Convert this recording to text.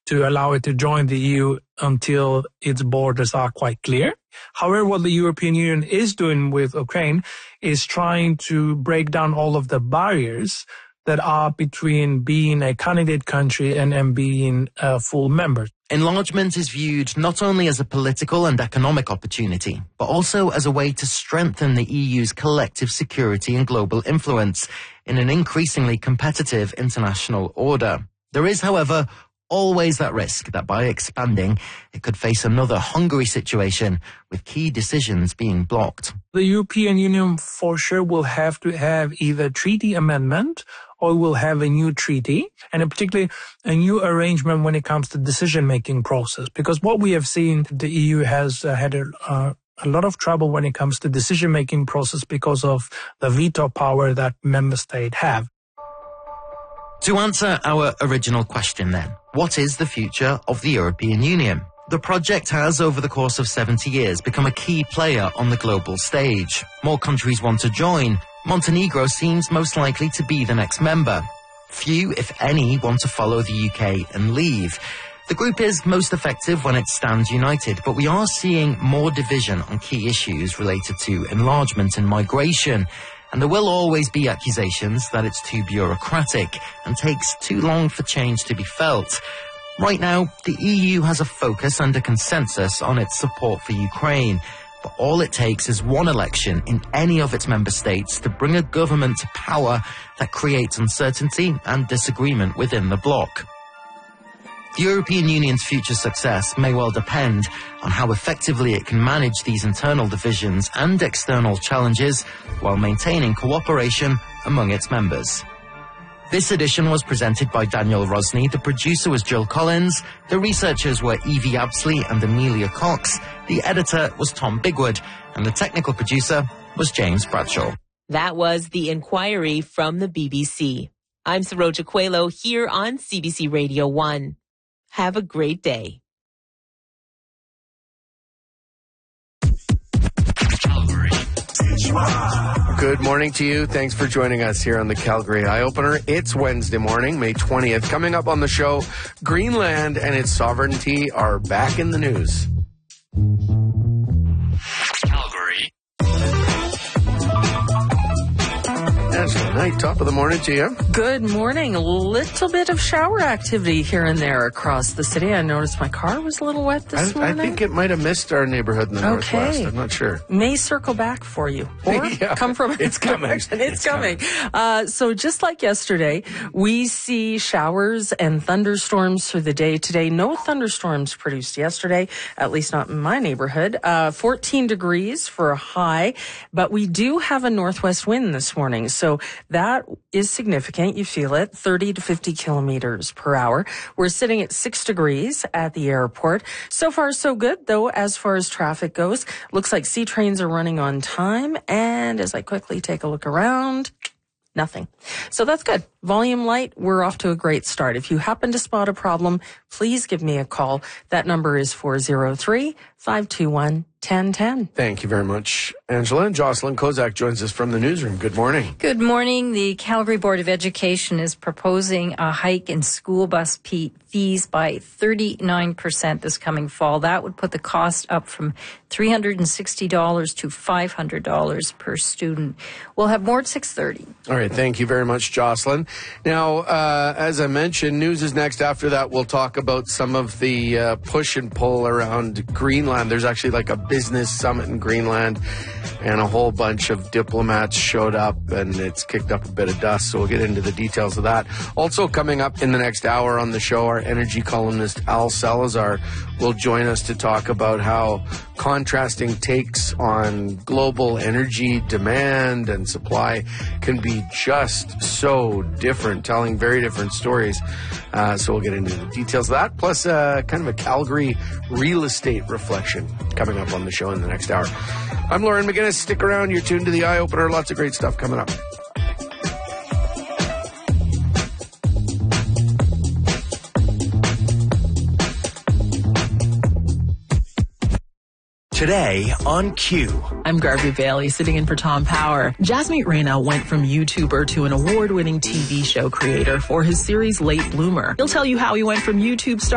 to allow it to join the EU until its borders are quite clear. However, what the European Union is doing with Ukraine is trying to break down all of the barriers that are between being a candidate country and being a full member. Enlargement is viewed not only as a political and economic opportunity, but also as a way to strengthen the EU's collective security and global influence in an increasingly competitive international order. There is, however, always that risk that by expanding, it could face another Hungary situation with key decisions being blocked. The European Union for sure will have to have either treaty amendment or will have a new treaty, and in particular a new arrangement when it comes to decision-making process. Because what we have seen, the EU has had a lot of trouble when it comes to decision-making process because of the veto power that member states have. To answer our original question then, what is the future of the European Union? The project has, over the course of 70 years, become a key player on the global stage. More countries want to join. Montenegro seems most likely to be the next member. Few, if any, want to follow the UK and leave. The group is most effective when it stands united, but we are seeing more division on key issues related to enlargement and migration. And there will always be accusations that it's too bureaucratic and takes too long for change to be felt. Right now, the EU has a focus and a consensus on its support for Ukraine. But all it takes is one election in any of its member states to bring a government to power that creates uncertainty and disagreement within the bloc. The European Union's future success may well depend on how effectively it can manage these internal divisions and external challenges while maintaining cooperation among its members. This edition was presented by Daniel Rosny, the producer was Jill Collins, the researchers were Evie Absley and Amelia Cox, the editor was Tom Bigwood, and the technical producer was James Bradshaw. That was The Inquiry from the BBC. I'm Saroja Coelho here on CBC Radio 1. Have a great day. Good morning to you. Thanks for joining us here on the Calgary Eye Opener. It's Wednesday morning, May 20th. Coming up on the show, Greenland and its sovereignty are back in the news. Calgary. Angela Knight, top of the morning to you. Good morning. A little bit of shower activity here and there across the city. I noticed my car was a little wet this morning. I think it might have missed our neighborhood in the northwest. I'm not sure. May circle back for you. Or come from it's coming. It's coming. So just like yesterday, we see showers and thunderstorms through the day today. No thunderstorms produced yesterday, at least not in my neighborhood. 14 degrees for a high, but we do have a northwest wind this morning. So that is significant. You feel it, 30 to 50 kilometers per hour. We're sitting at 6 degrees at the airport. So far, so good, though, as far as traffic goes. Looks like sea trains are running on time. And as I quickly take a look around, nothing. So that's good. Volume light, we're off to a great start. If you happen to spot a problem, please give me a call. That number is 403-521-1010. Thank you very much, Angela. And Jocelyn Kozak joins us from the newsroom. Good morning. Good morning. The Calgary Board of Education is proposing a hike in school bus fees by 39% this coming fall. That would put the cost up from $360 to $500 per student. We'll have more at 6:30. All right. Thank you very much, Jocelyn. Now, as I mentioned, news is next. After that, we'll talk about some of the push and pull around Greenland. There's actually like a business summit in Greenland, and a whole bunch of diplomats showed up, and it's kicked up a bit of dust. So we'll get into the details of that. Also coming up in the next hour on the show, our energy columnist Al Salazar will join us to talk about how contrasting takes on global energy demand and supply can be just so different, telling very different stories. So we'll get into the details of that, plus kind of a Calgary real estate reflection coming up on the show in the next hour. I'm Lauren McGinnis. Stick around. You're tuned to the Eye Opener. Lots of great stuff coming up. Today on Q. I'm Garvey Bailey, sitting in for Tom Power. Jasmeet Rana went from YouTuber to an award-winning TV show creator for his series Late Bloomer. He'll tell you how he went from YouTube star